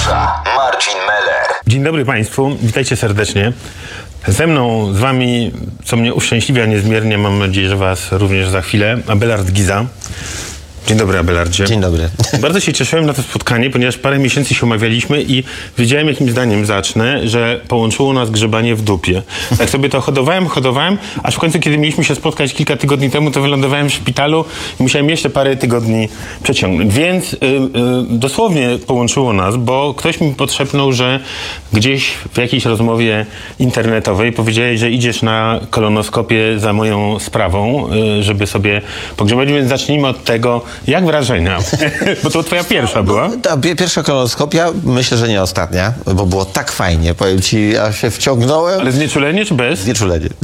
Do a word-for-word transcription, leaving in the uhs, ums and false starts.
Zaprasza Marcin Meller. Dzień dobry Państwu, witajcie serdecznie. Ze mną, z Wami, co mnie uszczęśliwia niezmiernie, mam nadzieję, że Was również za chwilę, Abelard Giza. Dzień dobry, Abelardzie. Dzień dobry. Bardzo się cieszyłem na to spotkanie, ponieważ parę miesięcy się umawialiśmy i wiedziałem, jakim zdaniem zacznę, że połączyło nas grzebanie w dupie. Tak sobie to hodowałem, hodowałem, aż w końcu, kiedy mieliśmy się spotkać kilka tygodni temu, to wylądowałem w szpitalu i musiałem jeszcze parę tygodni przeciągnąć. Więc y, y, dosłownie połączyło nas, bo ktoś mi podszepnął, że gdzieś w jakiejś rozmowie internetowej powiedziałeś, że idziesz na kolonoskopię za moją sprawą, y, żeby sobie pogrzebać, więc zacznijmy od tego, jak wrażenia? Bo to twoja pierwsza była? Ta pierwsza kolonoskopia, myślę, że nie ostatnia, bo było tak fajnie. Powiem ci, ja się wciągnąłem. Ale znieczulenie czy bez? Znieczulenie.